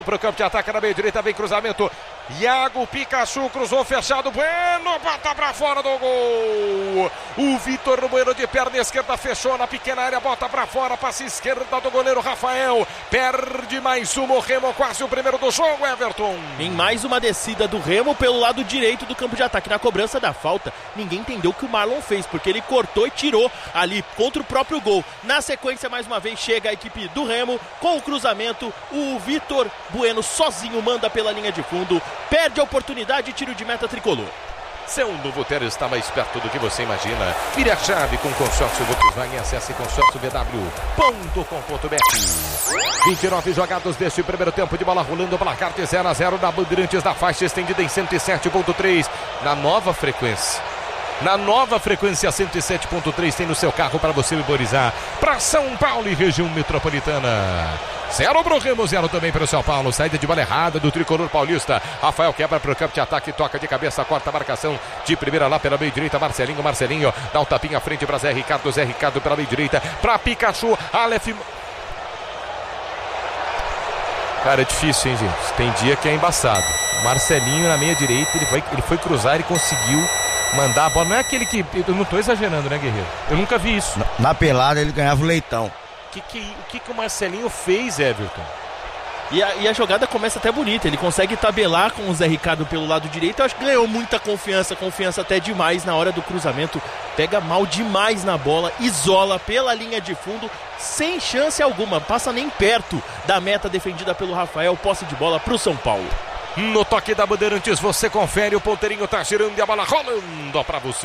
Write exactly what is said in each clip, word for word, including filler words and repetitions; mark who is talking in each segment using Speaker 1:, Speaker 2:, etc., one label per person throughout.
Speaker 1: Pro campo de ataque na meia direita, vem cruzamento. Iago Pikachu cruzou fechado. Bueno, bota pra fora do gol. O Vitor Bueno de perna esquerda fechou na pequena área, bota pra fora, passe esquerda do goleiro Rafael. Perde mais uma, o Remo, quase o primeiro do jogo, Everton.
Speaker 2: Em mais uma descida do Remo pelo lado direito do campo de ataque. Na cobrança da falta, ninguém entendeu o que o Marlon fez, porque ele cortou e tirou ali contra o próprio gol. Na sequência, mais uma vez, chega a equipe do Remo com o cruzamento. O Vitor Bueno sozinho manda pela linha de fundo, perde a oportunidade, tiro de meta tricolor.
Speaker 1: Seu novo Ter está mais perto do que você imagina. Vire a chave com consórcio Volkswagen e acesse consórcio v w ponto com ponto b r. vinte e nove jogados deste primeiro tempo, de bola rolando, placar de zero a zero na Bandeirantes, da faixa estendida em cento e sete ponto três, na nova frequência. Na nova frequência cento e sete ponto três tem no seu carro para você memorizar. Para São Paulo e região metropolitana. Zero pro Remo, zero também para o São Paulo. Saída de bola errada do tricolor paulista. Rafael quebra para o campo de ataque, toca de cabeça, corta a marcação de primeira lá pela meia direita. Marcelinho, Marcelinho dá um tapinha à frente para Zé Ricardo. Zé Ricardo pela meia direita para Pikachu. Aleph. Cara, é difícil, hein, gente? Tem dia que é embaçado. Marcelinho na meia direita, ele foi, ele foi cruzar e conseguiu mandar a bola. Não é aquele que... Eu não tô exagerando, né, Guerreiro? Eu nunca vi isso.
Speaker 3: Na, na pelada ele ganhava o leitão.
Speaker 1: O que, que, o que, que o Marcelinho fez, Everton?
Speaker 2: E a, e a jogada começa até bonita. Ele consegue tabelar com o Zé Ricardo pelo lado direito. Eu acho que ganhou muita confiança, confiança até demais na hora do cruzamento. Pega mal demais na bola, isola pela linha de fundo, sem chance alguma. Passa nem perto da meta defendida pelo Rafael. Posse de bola pro São Paulo.
Speaker 1: No toque da Bandeirantes, você confere, o ponteirinho tá girando e a bola rolando pra você.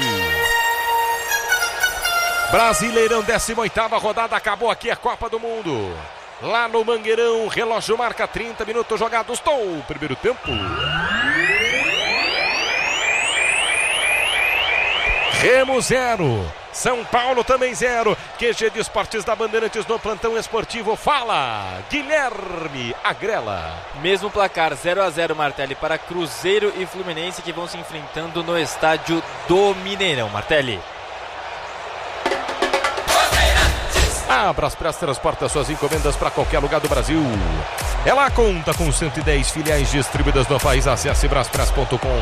Speaker 1: Brasileirão, décima oitava rodada, acabou aqui a Copa do Mundo. Lá no Mangueirão, relógio marca trinta minutos jogados do primeiro tempo. Remo zero, São Paulo também zero. Q G de Esportes da Bandeirantes no plantão esportivo. Fala, Guilherme Agrela.
Speaker 4: Mesmo placar, zero a zero, Martelli, para Cruzeiro e Fluminense, que vão se enfrentando no estádio do Mineirão. Martelli.
Speaker 1: A Braspress transporta suas encomendas para qualquer lugar do Brasil. Ela conta com cento e dez filiais distribuídas no país. Acesse braspress ponto com.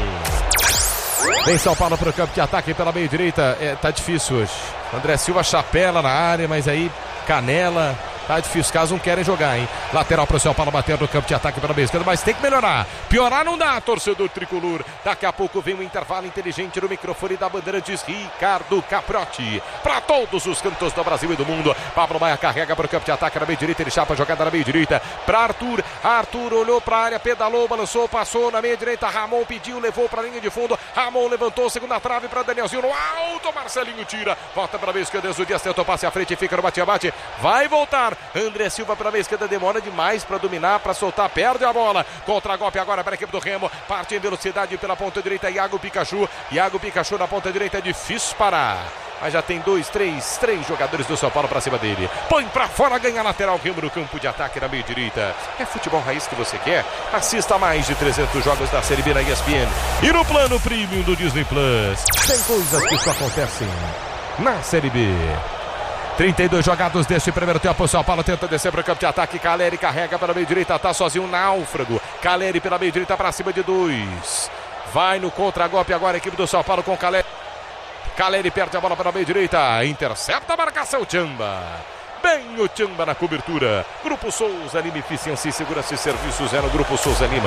Speaker 1: Vem São Paulo para o campo de ataque pela meia direita. É, tá difícil hoje. André Silva chapela na área, mas aí Canela. Tá difícil, os caras não querem jogar, hein? Lateral para o São Paulo bater no campo de ataque pela meia esquerda, mas tem que melhorar. Piorar não dá, torcedor tricolor. Daqui a pouco vem um intervalo inteligente no microfone da Bandeirantes, Ricardo Caprotti. Para todos os cantos do Brasil e do mundo. Pablo Maia carrega para o campo de ataque na meia direita, ele chapa a jogada na meia direita. Para Arthur, Arthur olhou para a área, pedalou, balançou, passou na meia direita. Ramon pediu, levou para a linha de fundo. Ramon levantou, segunda trave para Danielzinho no alto. Marcelinho tira, volta para a meia esquerda. O Dias tentou passe à frente e fica no bate-abate. Vai voltar. André Silva pela meia esquerda, demora demais para dominar, para soltar, perde a bola. Contra-golpe agora para a equipe do Remo. Parte em velocidade pela ponta direita, Iago Pikachu. Iago Pikachu na ponta direita, é difícil parar. Mas já tem dois, três, três jogadores do São Paulo para cima dele. Põe para fora, ganha lateral, Remo no campo de ataque na meia direita. É futebol raiz que você quer? Assista a mais de trezentos jogos da Série B na E S P N. E no plano premium do Disney Plus. Tem coisas que só acontecem na Série B. trinta e dois jogados deste primeiro tempo. O São Paulo tenta descer para o campo de ataque. Caleri carrega pela meia direita. Tá sozinho, Náufrago. Caleri pela meia direita para cima de dois. Vai no contra-golpe agora a equipe do São Paulo com Caleri. Caleri perde a bola pela meia direita. Intercepta a marcação, Tchamba. Bem o Tchamba na cobertura. Grupo Souza Lima, eficiência e segurança e serviços é no Grupo Souza Lima.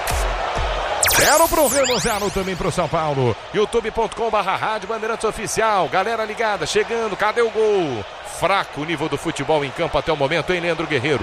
Speaker 1: Zero pro Remo, zero também pro São Paulo. youtube ponto com barra rádio Bandeirantes Oficial. Galera ligada, chegando, cadê o gol? Fraco o nível do futebol em campo até o momento, hein, Leandro Guerreiro?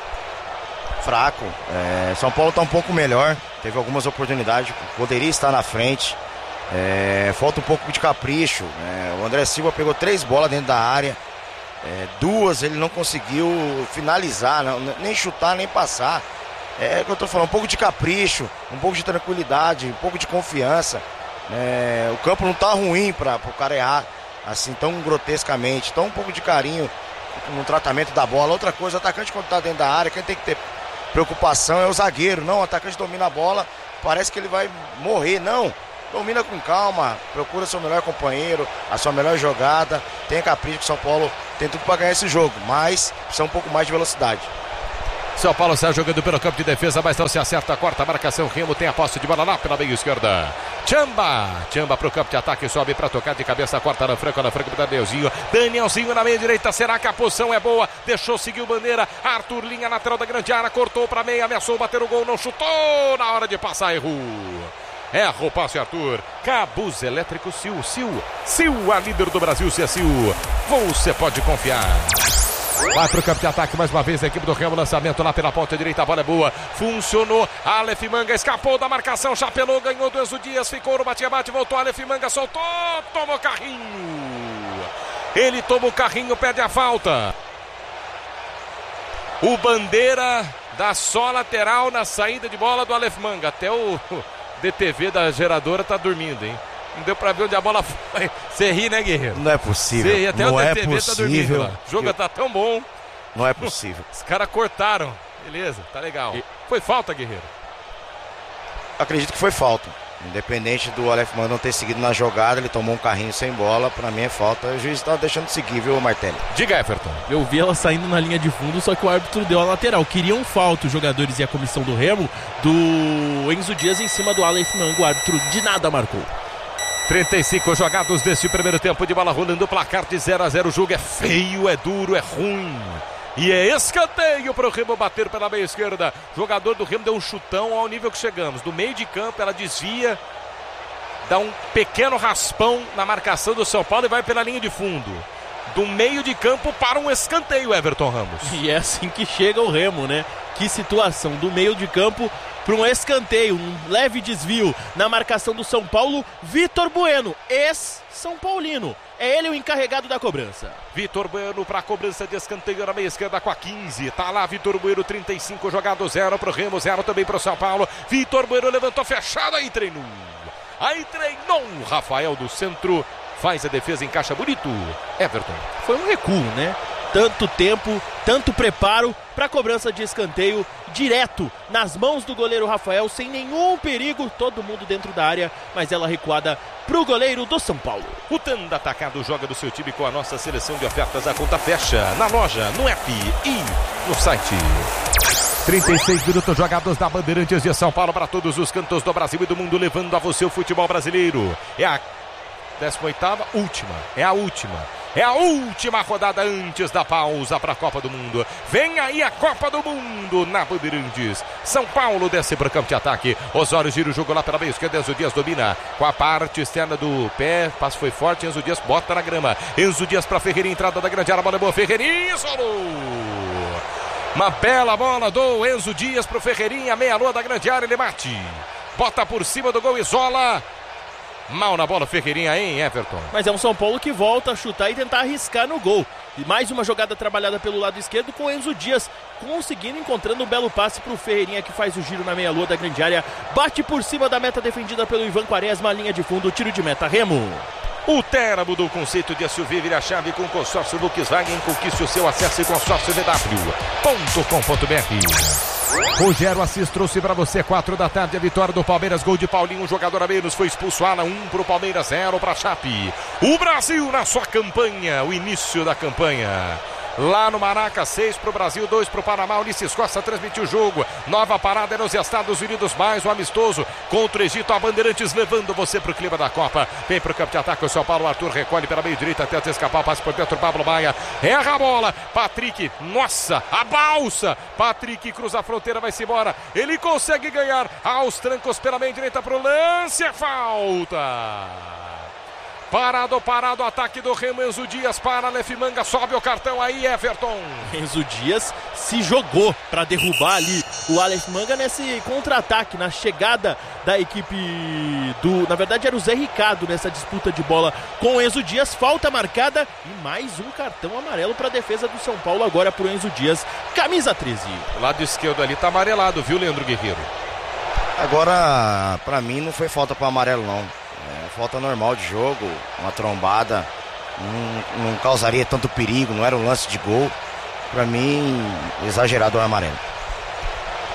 Speaker 3: Fraco. É, São Paulo tá um pouco melhor. Teve algumas oportunidades, poderia estar na frente. É, falta um pouco de capricho. É, o André Silva pegou três bolas dentro da área. É, duas ele não conseguiu finalizar, não, nem chutar, nem passar. É o que eu tô falando, um pouco de capricho, um pouco de tranquilidade, um pouco de confiança. É, o campo não tá ruim para o cara errar assim tão grotescamente. Então um pouco de carinho no tratamento da bola. Outra coisa, o atacante quando tá dentro da área, quem tem que ter preocupação é o zagueiro. Não, o atacante domina a bola, parece que ele vai morrer. Não, domina com calma, procura seu melhor companheiro, a sua melhor jogada. Tenha capricho que o São Paulo tem tudo para ganhar esse jogo, mas precisa um pouco mais de velocidade.
Speaker 1: São Paulo sai jogando pelo campo de defesa, mas não se acerta a quarta marcação. Remo tem a posse de bola lá pela meia esquerda. Tchamba, Tchamba pro campo de ataque, sobe para tocar de cabeça, corta na Franco, na Franco pro Danielzinho. Danielzinho na meia direita, será que a posição é boa? Deixou seguir o Bandeira. Arthur, linha lateral da grande área, cortou para meia, ameaçou bater o gol, não chutou. Na hora de passar, errou. Erra o passe, Arthur. Cabos elétricos Sil, Sil, Sil, a líder do Brasil, se é Sil. Você pode confiar. Vai pro campo de ataque mais uma vez a equipe do Remo, lançamento lá pela ponta direita, a bola é boa, funcionou, Aleph Manga escapou da marcação, chapelou, ganhou do Enzo Dias, ficou no bate-bate, voltou, Aleph Manga soltou, tomou carrinho, ele toma o carrinho, pede a falta. O Bandeira dá só lateral na saída de bola do Aleph Manga, até o D T V da geradora tá dormindo, hein? Não deu pra ver onde a bola foi. Você ri, né, Guerreiro?
Speaker 3: Não é possível.
Speaker 1: Você ri, até
Speaker 3: não
Speaker 1: o
Speaker 3: é
Speaker 1: D T V
Speaker 3: possível.
Speaker 1: tá dormindo lá. O jogo
Speaker 3: Eu...
Speaker 1: tá tão bom.
Speaker 3: Não é possível.
Speaker 1: Os caras cortaram. Beleza, tá legal. E... Foi falta, Guerreiro?
Speaker 3: Acredito que foi falta. Independente do Aleph Manga não ter seguido na jogada, ele tomou um carrinho sem bola. Pra mim é falta. O juiz tá deixando de seguir, viu, Martelli?
Speaker 1: Diga, Everton.
Speaker 2: Eu vi ela saindo na linha de fundo, só que o árbitro deu a lateral. Queriam falta os jogadores e a comissão do Remo do Enzo Dias em cima do Aleph Manga. O árbitro de nada marcou.
Speaker 1: trinta e cinco jogados desse primeiro tempo de bola rolando, o placar de zero a zero. O jogo é feio, é duro, é ruim. E é escanteio para o Remo bater pela meia esquerda. O jogador do Remo deu um chutão ao nível que chegamos. Do meio de campo, ela desvia, dá um pequeno raspão na marcação do São Paulo e vai pela linha de fundo. Do meio de campo para um escanteio, Everton Ramos.
Speaker 2: E é assim que chega o Remo, né? Que situação, do meio de campo para um escanteio, um leve desvio na marcação do São Paulo. Vitor Bueno, ex-São Paulino, é ele o encarregado da cobrança.
Speaker 1: Vitor Bueno para a cobrança de escanteio na meia esquerda com a quinze. Tá lá Vitor Bueno, trinta e cinco jogado, zero para o Remo, zero também para o São Paulo. Vitor Bueno levantou fechado, aí treinou. Aí treinou Rafael do centro. Faz a defesa, encaixa bonito. Everton.
Speaker 2: Foi um recuo, né? Tanto tempo, tanto preparo para a cobrança de escanteio direto nas mãos do goleiro Rafael, sem nenhum perigo, todo mundo dentro da área, mas ela recuada para o goleiro do São Paulo.
Speaker 1: O Tanda Atacado joga do seu time com a nossa seleção de ofertas. A conta fecha na loja, no app e no site. trinta e seis minutos jogados da Bandeirantes de São Paulo para todos os cantos do Brasil e do mundo, levando a você o futebol brasileiro. É a décima oitava, última, é a última. É a última rodada antes da pausa para a Copa do Mundo. Vem aí a Copa do Mundo na Bandeirantes. São Paulo desce para o campo de ataque. Osório gira o jogo lá pela meia esquerda. Enzo Dias domina com a parte externa do pé. Passo foi forte. Enzo Dias bota na grama. Enzo Dias para Ferreirinha. Entrada da grande área. Bola é boa. Ferreirinha isolou. Uma bela bola do Enzo Dias para o Ferreirinha. Meia-lua da grande área. Ele bate. Bota por cima do gol. Isola. Mal na bola, Ferreirinha, hein, Everton?
Speaker 2: Mas é um São Paulo que volta a chutar e tentar arriscar no gol. E mais uma jogada trabalhada pelo lado esquerdo com o Enzo Dias, conseguindo, encontrando um belo passe para o Ferreirinha, que faz o giro na meia-lua da grande área. Bate por cima da meta defendida pelo Ivan Quaresma, linha de fundo, tiro de meta, Remo.
Speaker 1: O Terra mudou o conceito de S U V, vira chave com o consórcio Volkswagen. Conquiste o seu acesso em consórcio v w ponto com ponto b r. Rogério Assis trouxe para você, quatro da tarde, a vitória do Palmeiras, gol de Paulinho, um jogador a menos, foi expulso. Alan, um para o Palmeiras, zero para a Chape. O Brasil na sua campanha, o início da campanha. Lá no Maraca, seis para o Brasil, dois para o Panamá. Ulisses Costa transmitiu o jogo. Nova parada nos Estados Unidos, mais um amistoso contra o Egito. A Bandeirantes levando você para o clima da Copa. Vem para o campo de ataque o São Paulo. Arthur recolhe pela meio direita, tenta escapar, passe por dentro. Pablo Maia erra a bola. Patrick, nossa, a balsa. Patrick cruza a fronteira, vai-se embora. Ele consegue ganhar aos trancos pela meio direita para o lance. É falta. Parado, parado, ataque do Remo. Enzo Dias para Aleph Manga, sobe o cartão aí, Everton.
Speaker 2: Enzo Dias se jogou para derrubar ali o Aleph Manga nesse contra-ataque, na chegada da equipe do... Na verdade era o Zé Ricardo nessa disputa de bola com o Enzo Dias. Falta marcada e mais um cartão amarelo para a defesa do São Paulo, agora para o Enzo Dias, camisa treze.
Speaker 1: O lado esquerdo ali tá amarelado, viu, Leandro Guerreiro?
Speaker 3: Agora, para mim não foi falta para amarelo não. É, falta normal de jogo, uma trombada, não, não causaria tanto perigo, não era um lance de gol. Para mim, exagerado o amarelo.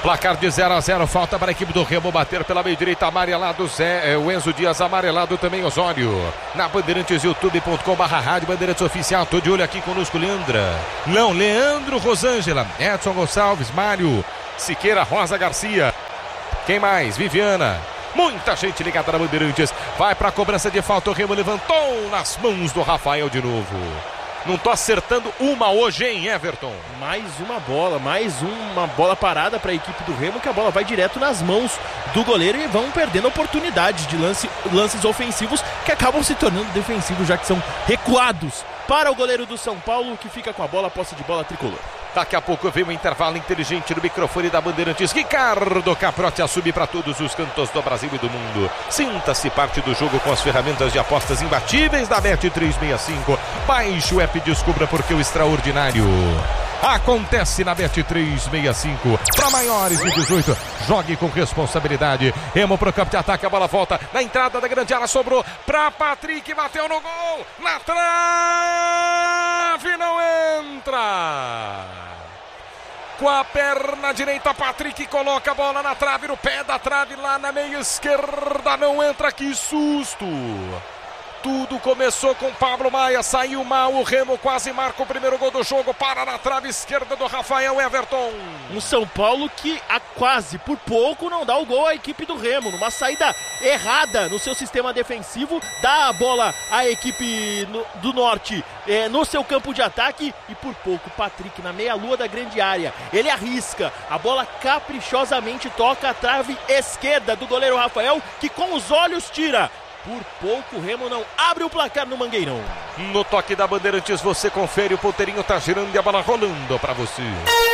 Speaker 1: Placar de zero a zero, falta para a equipe do Remo bater pela meia direita, amarelado Zé, é, o Enzo Dias, amarelado também Osório. Na Bandeirantes, youtube ponto com barra rádio Bandeirantes Oficial, tô de olho aqui conosco, Leandra. Não, Leandro Rosângela, Edson Gonçalves, Mário Siqueira, Rosa Garcia. Quem mais? Viviana. Muita gente ligada na Bandeirantes. Vai para a cobrança de falta, o Remo levantou nas mãos do Rafael de novo. Não tô acertando uma hoje, hein, Everton?
Speaker 2: Mais uma bola, mais uma bola parada para a equipe do Remo, que a bola vai direto nas mãos do goleiro e vão perdendo oportunidades de lance, lances ofensivos que acabam se tornando defensivos, já que são recuados para o goleiro do São Paulo, que fica com a bola, posse de bola tricolor.
Speaker 1: Daqui a pouco vem um intervalo inteligente no microfone da Bandeirantes. Ricardo Caprotti assume para todos os cantos do Brasil e do mundo. Sinta-se parte do jogo com as ferramentas de apostas imbatíveis da Bet trezentos e sessenta e cinco. Baixe o app e descubra porque o extraordinário acontece na Bet trezentos e sessenta e cinco. Para maiores de dezoito, jogue com responsabilidade. Remo pro campo de ataque, a bola volta na entrada da grande área, sobrou para Patrick, bateu no gol, na trave, não entra. Com a perna direita, Patrick coloca a bola na trave, no pé da trave, lá na meia esquerda, não entra, que susto! Tudo começou com Pablo Maia, saiu mal, o Remo quase marca o primeiro gol do jogo, para na trave esquerda do Rafael Everton.
Speaker 2: Um São Paulo que a quase, por pouco, não dá o gol à equipe do Remo, numa saída errada no seu sistema defensivo, dá a bola à equipe no, do Norte é, no seu campo de ataque e por pouco Patrick na meia-lua da grande área, ele arrisca, a bola caprichosamente toca a trave esquerda do goleiro Rafael, que com os olhos tira. Por pouco o Remo não abre o placar no Mangueirão.
Speaker 1: No toque da Bandeirantes você confere, o ponteirinho tá girando e a bola rolando pra você.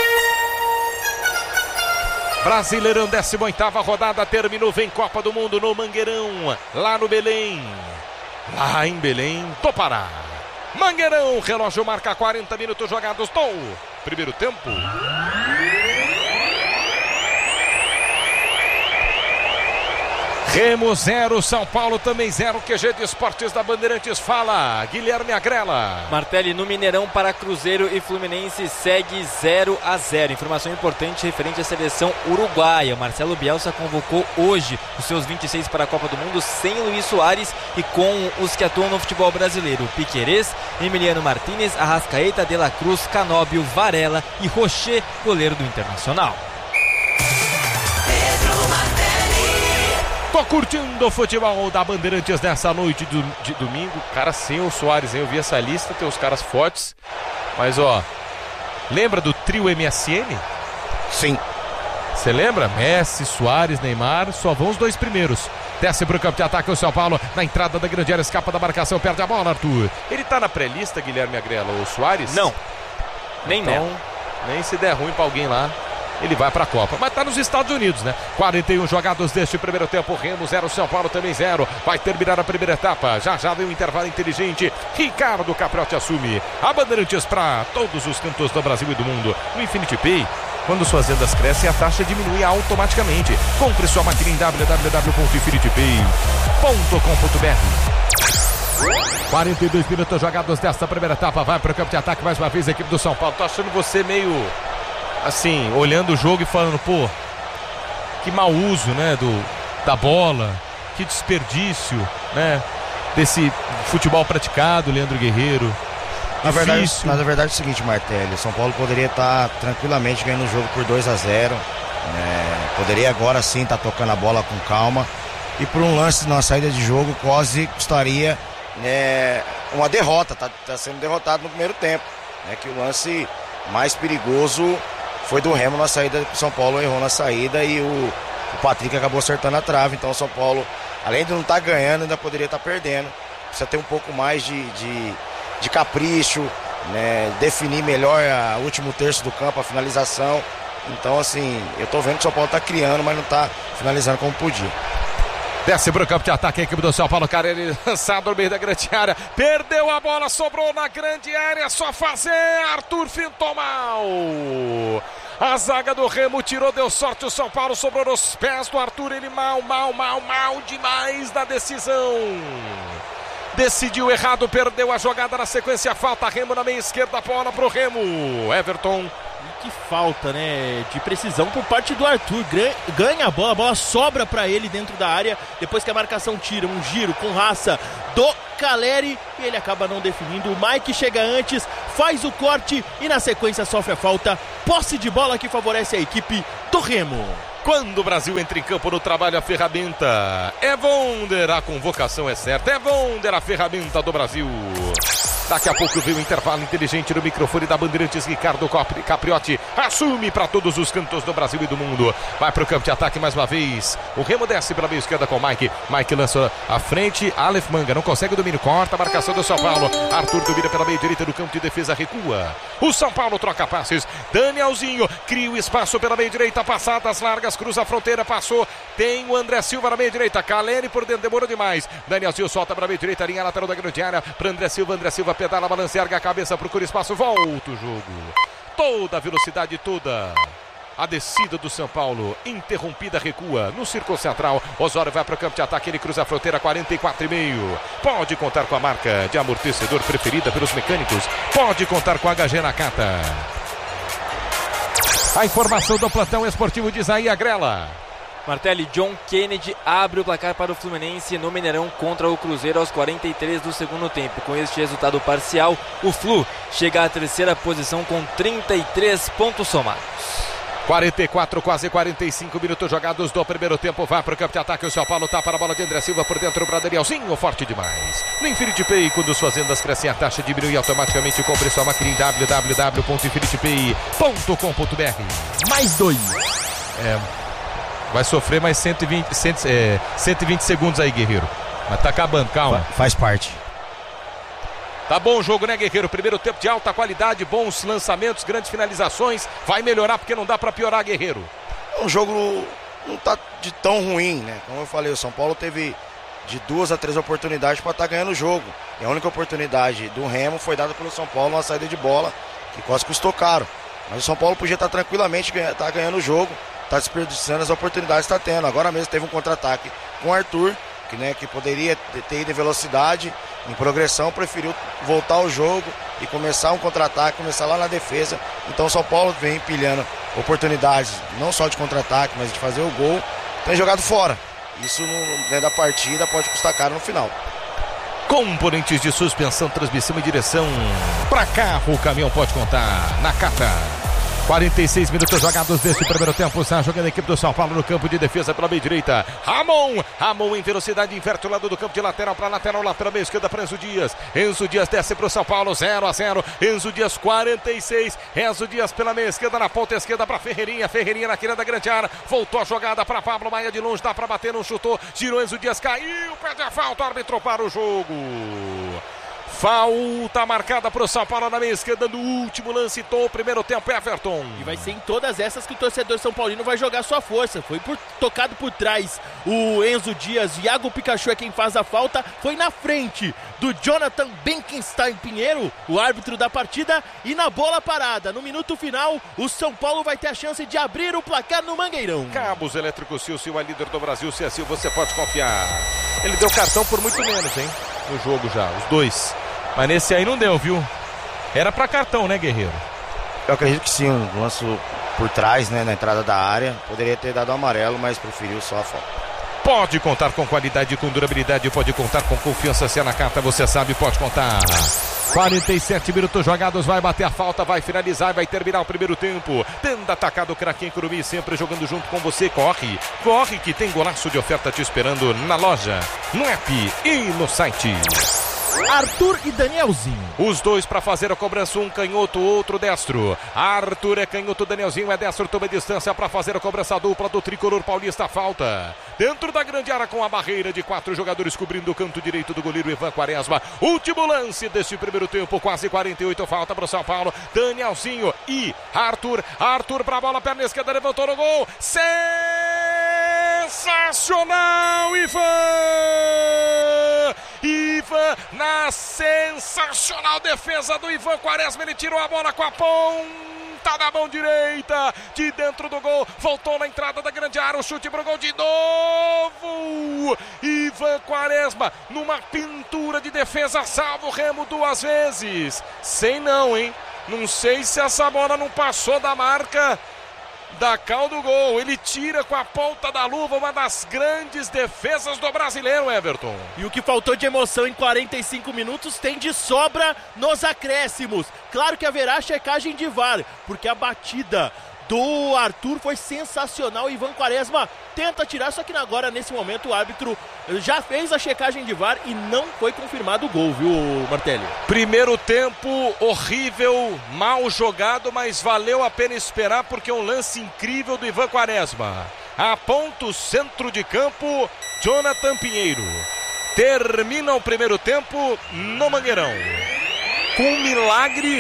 Speaker 1: Brasileirão, décima oitava rodada, terminou, vem Copa do Mundo no Mangueirão, lá no Belém. Lá em Belém, do Pará. Mangueirão, relógio marca quarenta minutos jogados no primeiro tempo. Remo zero, São Paulo também zero. Q G de Esportes da Bandeirantes fala Guilherme Agrela.
Speaker 4: Martelli, no Mineirão para Cruzeiro e Fluminense segue zero a zero. Informação importante referente à seleção uruguaia. Marcelo Bielsa convocou hoje os seus vinte e seis para a Copa do Mundo sem Luis Soares e com os que atuam no futebol brasileiro: Piquerez, Emiliano Martínez, Arrascaeta, De La Cruz, Canóbio, Varela e Rocher, goleiro do Internacional.
Speaker 1: Tô curtindo o futebol da Bandeirantes nessa noite de, de domingo. Cara, sem o Soares, hein? Eu vi essa lista, tem os caras fortes. Mas, ó, lembra do trio M S N?
Speaker 3: Sim.
Speaker 1: Você lembra? Messi, Soares, Neymar, só vão os dois primeiros. Desce pro campo de ataque o São Paulo, na entrada da grande área, escapa da marcação, perde a bola, Arthur. Ele tá na pré-lista, Guilherme Agrela, o Soares?
Speaker 4: Não, nem
Speaker 1: então,
Speaker 4: nela.
Speaker 1: Nem se der ruim pra alguém lá, ele vai pra Copa. Mas tá nos Estados Unidos, né? quarenta e um jogados deste primeiro tempo. Remo zero, São Paulo também zero. Vai terminar a primeira etapa. Já já vem um intervalo inteligente. Ricardo Caprotti assume a Bandeirantes pra todos os cantos do Brasil e do mundo. No Infinity Pay, quando suas vendas crescem, a taxa diminui automaticamente. Compre sua máquina em w w w ponto infinity pay ponto com ponto b r. quarenta e dois minutos jogados desta primeira etapa. Vai pro campo de ataque mais uma vez a equipe do São Paulo. Tô achando você meio... assim, olhando o jogo e falando, pô, que mau uso, né, do, da bola, que desperdício, né, desse futebol praticado, Leandro Guerreiro.
Speaker 3: Na verdade, na verdade é o seguinte, Martelli, o São Paulo poderia estar tranquilamente ganhando o jogo por dois a zero, é, poderia agora sim estar tocando a bola com calma, e por um lance na saída de jogo quase custaria é, uma derrota, tá, tá sendo derrotado no primeiro tempo, né, que o lance mais perigoso foi do Remo na saída, o São Paulo errou na saída e o, o Patrick acabou acertando a trave. Então o São Paulo, além de não estar ganhando, ainda poderia estar perdendo. Precisa ter um pouco mais de, de, de capricho, né? Definir melhor o último terço do campo, a finalização. Então, assim, eu tô vendo que o São Paulo tá criando, mas não tá finalizando como podia.
Speaker 1: Desce pro campo de ataque a equipe do São Paulo, cara, ele lançado no meio da grande área, perdeu a bola, sobrou na grande área, só fazer, Arthur fintou mal. A zaga do Remo tirou, deu sorte, o São Paulo sobrou nos pés do Arthur, ele mal, mal, mal, mal demais na decisão. Decidiu errado, perdeu a jogada na sequência, falta Remo na meia esquerda, bola pro Remo. Everton.
Speaker 2: E que falta, né, de precisão por parte do Arthur. Ganha a bola, a bola sobra para ele dentro da área, depois que a marcação tira um giro com raça do Caleri e ele acaba não definindo. O Mike chega antes, faz o corte e na sequência sofre a falta. Posse de bola que favorece a equipe do Remo.
Speaker 1: Quando o Brasil entra em campo no trabalho, a ferramenta é Wonder, a convocação é certa, é Wonder, a ferramenta do Brasil. Daqui a pouco vem o intervalo inteligente no microfone da Bandeirantes. Ricardo Capriotti assume para todos os cantos do Brasil e do mundo. Vai para o campo de ataque mais uma vez. O Remo desce pela meia esquerda com o Mike. Mike lança à frente. Aleph Manga não consegue o domínio. Corta a marcação do São Paulo. Arthur domina pela meia direita do campo de defesa. Recua. O São Paulo troca passes. Danielzinho cria o espaço pela meia direita. Passadas largas. Cruza a fronteira. Passou. Tem o André Silva na meia direita. Caleri por dentro. Demorou demais. Danielzinho solta para a meia direita. Linha lateral da grande área. Para André Silva. André Silva pedala, balanceia, erga a cabeça, procura espaço, volta o jogo. Toda a velocidade, toda a descida do São Paulo, interrompida, recua no círculo central. Osório vai para o campo de ataque, ele cruza a fronteira, quarenta e quatro e meio. Pode contar com a marca de amortecedor preferida pelos mecânicos. Pode contar com a H G Nakata. A informação do plantão esportivo de Isaías Grela.
Speaker 4: Martelli, John Kennedy abre o placar para o Fluminense no Mineirão contra o Cruzeiro aos quarenta e três do segundo tempo. Com este resultado parcial, o Flu chega à terceira posição com trinta e três pontos somados.
Speaker 1: quarenta e quatro, quase quarenta e cinco minutos jogados do primeiro tempo. Vai para o campo de ataque. O São Paulo tá para a bola de André Silva por dentro. O Danielzinho, forte demais. No Infinity Pay, quando suas vendas crescem, a taxa diminui automaticamente. Compre sua máquina em w w w ponto infinity pay ponto com ponto b r.
Speaker 2: Mais dois.
Speaker 1: É... Vai sofrer mais cento e vinte, cento, é, cento e vinte segundos aí, Guerreiro. Mas tá acabando, calma.
Speaker 3: Faz parte.
Speaker 1: Tá bom o jogo, né, Guerreiro? Primeiro tempo de alta qualidade, bons lançamentos, grandes finalizações. Vai melhorar porque não dá pra piorar, Guerreiro.
Speaker 3: O jogo não tá de tão ruim, né? Como eu falei, o São Paulo teve de duas a três oportunidades para estar tá ganhando o jogo. E a única oportunidade do Remo foi dada pelo São Paulo, uma saída de bola que quase custou caro. Mas o São Paulo podia estar tá tranquilamente ganha, tá ganhando o jogo. Está desperdiçando as oportunidades que está tendo. Agora mesmo teve um contra-ataque com o Arthur, que, né, que poderia ter ido em velocidade, em progressão, preferiu voltar ao jogo e começar um contra-ataque, começar lá na defesa. Então o São Paulo vem empilhando oportunidades, não só de contra-ataque, mas de fazer o gol, tem jogado fora. Isso dentro da partida pode custar caro no final.
Speaker 1: Componentes de suspensão, transmissão e direção. Para carro, o caminhão pode contar. Nakata. quarenta e seis minutos jogados deste primeiro tempo. Está jogando a equipe do São Paulo no campo de defesa pela meia direita. Ramon, Ramon em velocidade, inverte o lado do campo de lateral para lateral, lá pela meia esquerda para Enzo Dias. Enzo Dias desce para o São Paulo, zero a zero. Enzo Dias, quarenta e seis. Enzo Dias pela meia esquerda, na ponta esquerda para Ferreirinha. Ferreirinha na quina da grande área. Voltou a jogada para Pablo Maia de longe, dá para bater, não chutou. Girou, Enzo Dias caiu, pede a falta, o árbitro para o jogo. Falta marcada para o São Paulo na meia esquerda no último lance do primeiro tempo, Everton.
Speaker 2: E vai ser em todas essas que o torcedor São Paulino vai jogar sua força. Foi por, tocado por trás o Enzo Dias, Iago Pikachu é quem faz a falta. Foi na frente do Jonathan Benkenstein Pinheiro, o árbitro da partida. E na bola parada, no minuto final, o São Paulo vai ter a chance de abrir o placar no Mangueirão.
Speaker 1: Cabos Elétricos Silvio é líder do Brasil. Se é Silvio, você pode confiar. Ele deu cartão por muito menos, hein? No jogo já, os dois. Mas nesse aí não deu, viu? Era pra cartão, né, Guerreiro?
Speaker 3: Eu acredito que sim, um lance por trás, né, na entrada da área. Poderia ter dado amarelo, mas preferiu só a falta.
Speaker 1: Pode contar com qualidade, com durabilidade, pode contar com confiança. Se é na carta, você sabe, pode contar. quarenta e sete minutos jogados, vai bater a falta, vai finalizar, vai terminar o primeiro tempo. Tendo atacado o craque em Curumim, sempre jogando junto com você. Corre, corre que tem golaço de oferta te esperando na loja, no app e no site.
Speaker 2: Arthur e Danielzinho.
Speaker 1: Os dois para fazer a cobrança, um canhoto, outro destro. Arthur é canhoto, Danielzinho é destro, toma distância para fazer a cobrança dupla do tricolor paulista. Falta dentro da grande área com a barreira de quatro jogadores cobrindo o canto direito do goleiro Ivan Quaresma. Último lance deste primeiro tempo, quase quarenta e oito, falta para o São Paulo. Danielzinho e Arthur. Arthur para a bola, perna esquerda, levantou no gol. Sensacional, Ivan! Ivan na sensacional defesa do Ivan Quaresma, ele tirou a bola com a ponta da mão direita, de dentro do gol, voltou na entrada da grande área, o chute pro gol de novo. Ivan Quaresma numa pintura de defesa, salva o Remo duas vezes. Sem não, hein? Não sei se essa bola não passou da marca da cal do gol. Ele tira com a ponta da luva uma das grandes defesas do brasileiro, Everton.
Speaker 2: E o que faltou de emoção em quarenta e cinco minutos tem de sobra nos acréscimos. Claro que haverá checagem de V A R, porque a batida do Arthur foi sensacional. Ivan Quaresma tenta tirar, só que agora, nesse momento, o árbitro já fez a checagem de V A R e não foi confirmado o gol, viu, Martelli?
Speaker 1: Primeiro tempo horrível, mal jogado, mas valeu a pena esperar porque é um lance incrível do Ivan Quaresma. Aponta o centro de campo, Jonathan Pinheiro. Termina o primeiro tempo no Mangueirão. Com um milagre,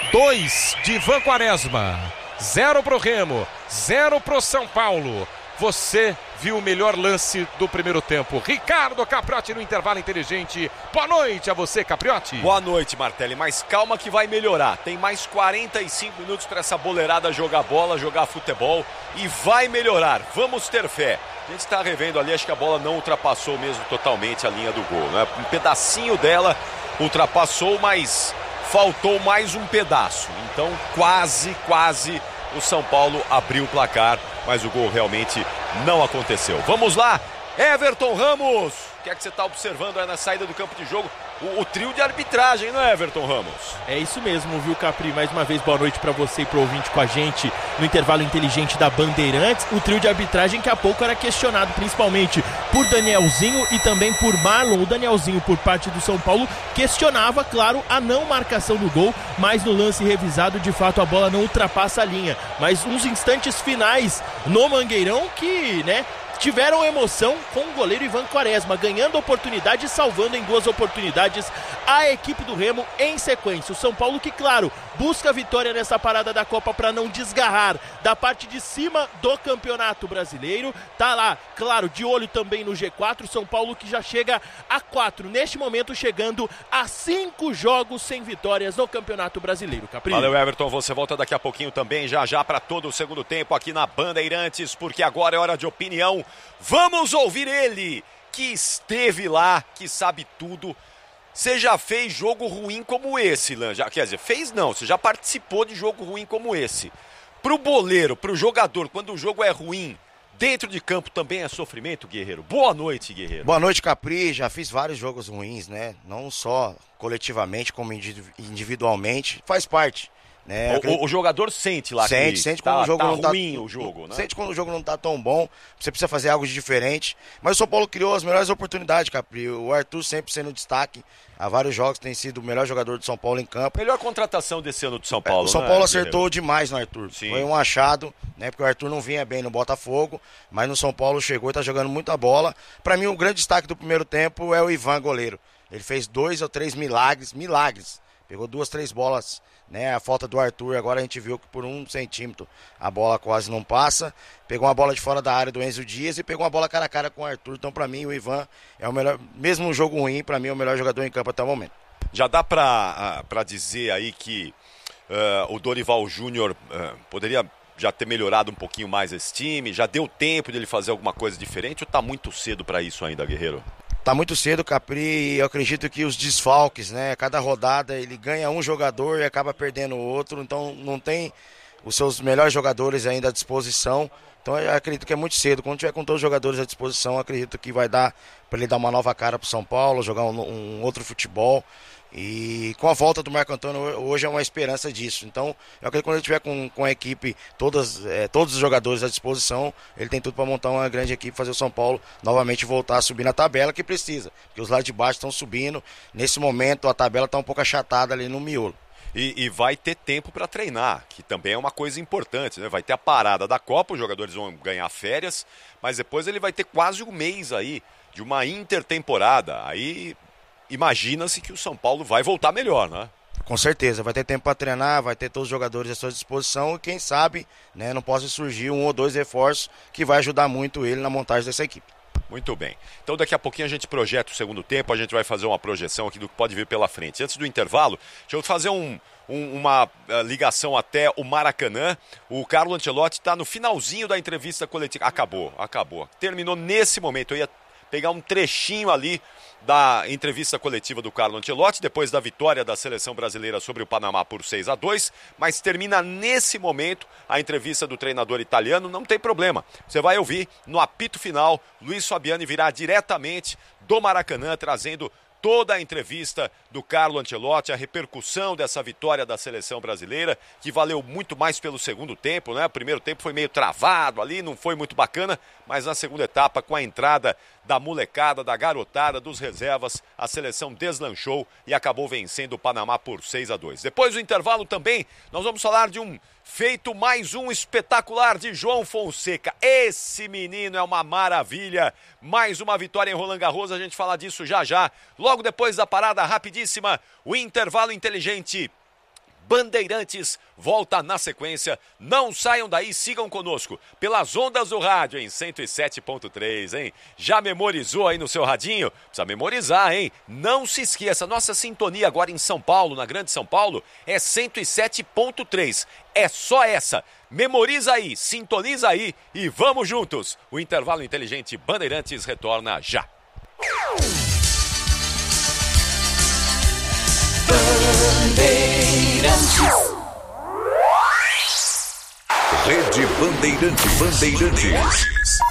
Speaker 1: dois de Ivan Quaresma. Zero pro Remo, zero pro São Paulo. Você viu o melhor lance do primeiro tempo. Ricardo Capriotti no intervalo inteligente. Boa noite a você, Capriotti.
Speaker 5: Boa noite, Martelli. Mas calma que vai melhorar. Tem mais quarenta e cinco minutos para essa boleirada jogar bola, jogar futebol. E vai melhorar. Vamos ter fé. A gente está revendo ali, acho que a bola não ultrapassou mesmo totalmente a linha do gol, né? Um pedacinho dela ultrapassou, mas faltou mais um pedaço. Então quase, quase o São Paulo abriu o placar, mas o gol realmente não aconteceu. Vamos lá, Everton Ramos. O que é que você está observando aí na saída do campo de jogo? O, o trio de arbitragem, não é, Everton Ramos?
Speaker 2: É isso mesmo, viu, Capri? Mais uma vez, boa noite para você e pro ouvinte com a gente no intervalo inteligente da Bandeirantes. O trio de arbitragem que há pouco era questionado, principalmente por Danielzinho e também por Marlon. O Danielzinho, por parte do São Paulo, questionava, claro, a não marcação do gol, mas no lance revisado, de fato, a bola não ultrapassa a linha. Mas uns instantes finais no Mangueirão que, né, tiveram emoção com o goleiro Ivan Quaresma, ganhando oportunidade e salvando em duas oportunidades a equipe do Remo em sequência. O São Paulo que, claro, busca a vitória nessa parada da Copa para não desgarrar da parte de cima do Campeonato Brasileiro. Tá lá, claro, de olho também no G quatro. São Paulo que já chega a quatro, neste momento chegando a cinco jogos sem vitórias no Campeonato Brasileiro. Capri.
Speaker 5: Valeu, Everton. Você volta daqui a pouquinho também, já já, para todo o segundo tempo aqui na Bandeirantes, porque agora é hora de opinião. Vamos ouvir ele, que esteve lá, que sabe tudo. Você já fez jogo ruim como esse, Lan? Já, quer dizer, fez não, você já participou de jogo ruim como esse. Pro boleiro, pro jogador, quando o jogo é ruim, dentro de campo também é sofrimento, Guerreiro? Boa noite, Guerreiro.
Speaker 3: Boa noite, Capri. Já fiz vários jogos ruins, né? Não só coletivamente, como individualmente. Faz parte. Né?
Speaker 5: O,
Speaker 3: acredito...
Speaker 5: o jogador sente lá
Speaker 3: sente,
Speaker 5: que
Speaker 3: sente quando
Speaker 5: tá,
Speaker 3: o jogo
Speaker 5: tá
Speaker 3: não
Speaker 5: ruim
Speaker 3: tá
Speaker 5: o jogo, né?
Speaker 3: Sente quando o jogo não tá tão bom, você precisa fazer algo de diferente. Mas o São Paulo criou as melhores oportunidades, Capri. O Arthur sempre sendo destaque. Há vários jogos tem sido o melhor jogador do São Paulo em campo.
Speaker 5: Melhor contratação desse ano do São Paulo.
Speaker 3: O São
Speaker 5: né,
Speaker 3: Paulo acertou
Speaker 5: Guerreiro?
Speaker 3: demais no Arthur.
Speaker 5: Sim.
Speaker 3: Foi um achado, né? Porque o Arthur não vinha bem no Botafogo, mas no São Paulo chegou e tá jogando muita bola. Pra mim, o grande destaque do primeiro tempo é o Ivan, goleiro. Ele fez dois ou três milagres, milagres. Pegou duas, três bolas, né? A falta do Arthur, agora a gente viu que por um centímetro a bola quase não passa. Pegou uma bola de fora da área do Enzo Dias e pegou uma bola cara a cara com o Arthur. Então, pra mim, o Ivan é o melhor, mesmo um jogo ruim, pra mim é o melhor jogador em campo até o momento.
Speaker 5: Já dá pra, pra dizer aí que uh, o Dorival Júnior uh, poderia já ter melhorado um pouquinho mais esse time? Já deu tempo de ele fazer alguma coisa diferente ou tá muito cedo pra isso ainda, Guerreiro?
Speaker 3: Tá muito cedo, Capri, e eu acredito que os desfalques, né? Cada rodada ele ganha um jogador e acaba perdendo o outro, então não tem os seus melhores jogadores ainda à disposição. Então eu acredito que é muito cedo. Quando tiver com todos os jogadores à disposição, eu acredito que vai dar para ele dar uma nova cara pro São Paulo, jogar um, um outro futebol. E com a volta do Marco Antônio, hoje é uma esperança disso. Então, eu acredito que quando ele tiver com, com a equipe, todas, é, todos os jogadores à disposição, ele tem tudo para montar uma grande equipe, fazer o São Paulo novamente voltar a subir na tabela, que precisa. Porque os lados de baixo estão subindo. Nesse momento, a tabela está um pouco achatada ali no miolo.
Speaker 5: E, e vai ter tempo para treinar, que também é uma coisa importante, né? Vai ter a parada da Copa, os jogadores vão ganhar férias, mas depois ele vai ter quase um mês aí de uma intertemporada. Aí imagina-se que o São Paulo vai voltar melhor, né?
Speaker 3: Com certeza, vai ter tempo para treinar, vai ter todos os jogadores à sua disposição e quem sabe, né, não possa surgir um ou dois reforços que vai ajudar muito ele na montagem dessa equipe.
Speaker 5: Muito bem. Então daqui a pouquinho a gente projeta o segundo tempo, a gente vai fazer uma projeção aqui do que pode vir pela frente. Antes do intervalo, deixa eu fazer um, um, uma uh, ligação até o Maracanã. O Carlo Ancelotti está no finalzinho da entrevista coletiva. Acabou, acabou. Terminou nesse momento. Eu ia pegar um trechinho ali da entrevista coletiva do Carlo Ancelotti, depois da vitória da seleção brasileira sobre o Panamá por seis a dois, mas termina nesse momento a entrevista do treinador italiano, não tem problema. Você vai ouvir no apito final, Luiz Fabiani virá diretamente do Maracanã, trazendo toda a entrevista do Carlo Ancelotti, a repercussão dessa vitória da seleção brasileira, que valeu muito mais pelo segundo tempo, né? O primeiro tempo foi meio travado ali, não foi muito bacana, mas na segunda etapa, com a entrada da molecada, da garotada, dos reservas, a seleção deslanchou e acabou vencendo o Panamá por seis a dois. Depois do intervalo também, nós vamos falar de um feito mais um espetacular de João Fonseca. Esse menino é uma maravilha. Mais uma vitória em Roland Garros, a gente fala disso já já. Logo depois da parada rapidíssima, o intervalo inteligente. Bandeirantes volta na sequência. Não saiam daí, sigam conosco pelas ondas do rádio em cento e sete ponto três, hein? Já memorizou aí no seu radinho? Precisa memorizar, hein? Não se esqueça, nossa sintonia agora em São Paulo, na Grande São Paulo, é cento e sete ponto três. É só essa. Memoriza aí, sintoniza aí e vamos juntos. O intervalo inteligente Bandeirantes retorna já.
Speaker 6: Bandeirantes. Rede Bandeirantes. Bandeirantes.